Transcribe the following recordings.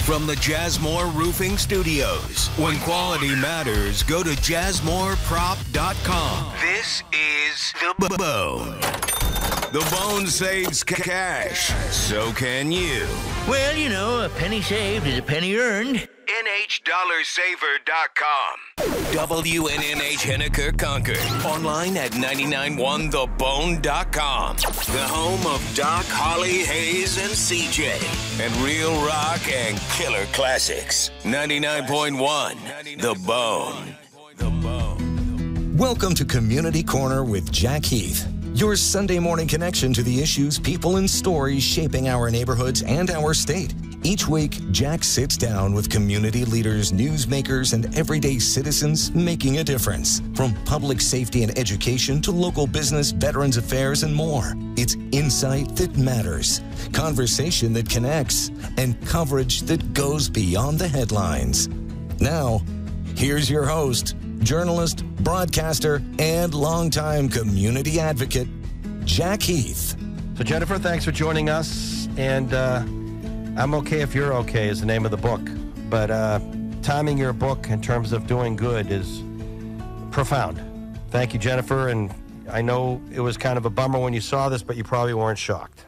From the Jazzmore Roofing Studios. When quality matters, go to jazzmoreprop.com. This is The Bone. The Bone saves cash. So can you. Well, you know, a penny saved is a penny earned. NHDollarSaver.com. WNNH Henniker Concord. Online at 991thebone.com. The home of Doc, Holly, Hayes, and CJ. And real rock and killer classics. 99.1 The Bone. The Bone. Welcome to Community Corner with Jack Heath. Your Sunday morning connection to the issues, people, and stories shaping our neighborhoods and our state. Each week, Jack sits down with community leaders, newsmakers, and everyday citizens making a difference. From public safety and education to local business, veterans affairs, and more. It's insight that matters, conversation that connects, and coverage that goes beyond the headlines. Now, here's your host, journalist, broadcaster, and longtime community advocate, Jack Heath. So, Jennifer, thanks for joining us. And I'm Okay If You're Okay is the name of the book. But timing your book in terms of doing good is profound. Thank you, Jennifer. And I know it was kind of a bummer when you saw this, but you probably weren't shocked.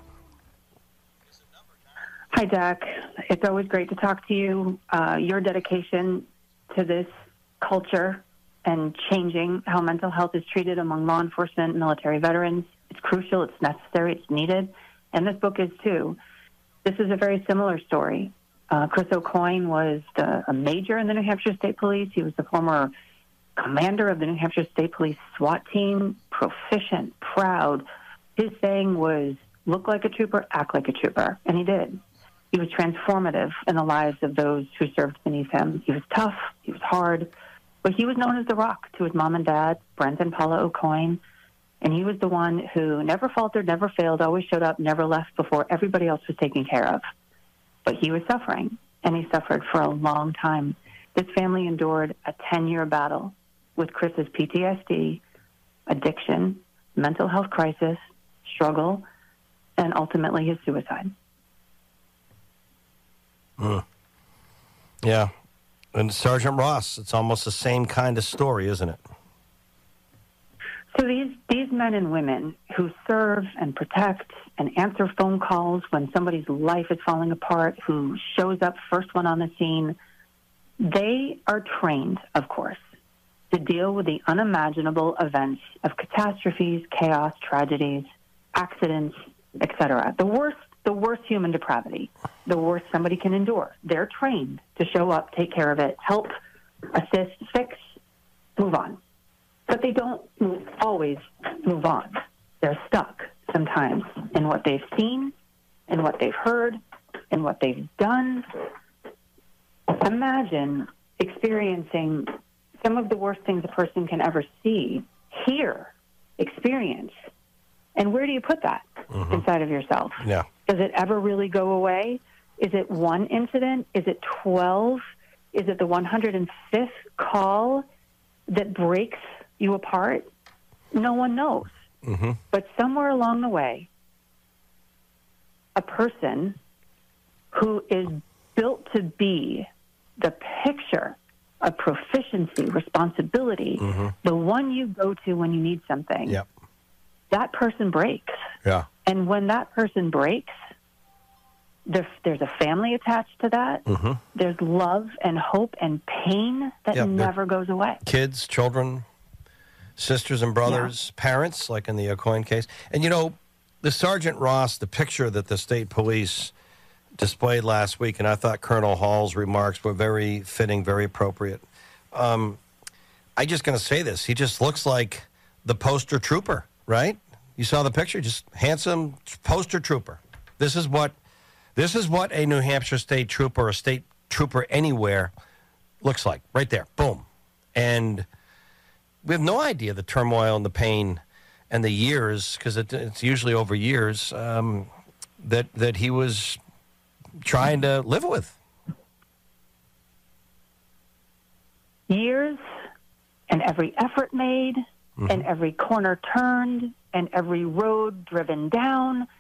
Hi, Jack. It's always great to talk to you. Your dedication to this culture and changing how mental health is treated among law enforcement and military veterans. It's crucial, it's necessary, it's needed, and this book is too. This is a very similar story. Chris Aucoin was a major in the New Hampshire State Police. He was the former commander of the New Hampshire State Police SWAT team, proficient, proud. His saying was, look like a trooper, act like a trooper, and he did. He was transformative in the lives of those who served beneath him. He was tough, he was hard, but he was known as the Rock to his mom and dad, Brent and Paula Aucoin, and he was the one who never faltered, never failed, always showed up, never left before everybody else was taken care of. But he was suffering, and he suffered for a long time. This family endured a 10-year battle with Chris's PTSD, addiction, mental health crisis, struggle, and ultimately his suicide. Yeah. And Sergeant Ross, it's almost the same kind of story, isn't it? So these men and women who serve and protect and answer phone calls when somebody's life is falling apart, who shows up first one on the scene, they are trained, of course, to deal with the unimaginable events of catastrophes, chaos, tragedies, accidents, etc. The worst human depravity, the worst somebody can endure. They're trained to show up, take care of it, help, assist, fix, move on. But they don't always move on. They're stuck sometimes in what they've seen, in what they've heard, in what they've done. Imagine experiencing some of the worst things a person can ever see, hear, experience. And where do you put that inside of yourself? Yeah. Does it ever really go away? Is it one incident? Is it 12? Is it the 105th call that breaks you apart? No one knows. But somewhere along the way, a person who is built to be the picture of proficiency, responsibility, the one you go to when you need something, that person breaks. Yeah. And when that person breaks, there's a family attached to that. There's love and hope and pain that never goes away. Kids, children, sisters and brothers, parents, like in the Aucoin case. And, you know, the Sergeant Ross, the picture that the state police displayed last week, and I thought Colonel Hall's remarks were very fitting, very appropriate. I'm just going to say this. He just looks like the poster trooper, right? You saw the picture? Just handsome poster trooper. This is what a New Hampshire state trooper, a state trooper anywhere, looks like. Right there. Boom. And we have no idea the turmoil and the pain and the years, because it's usually over years, that he was trying to live with. Years, and every effort made, and every corner turned, and every road driven down,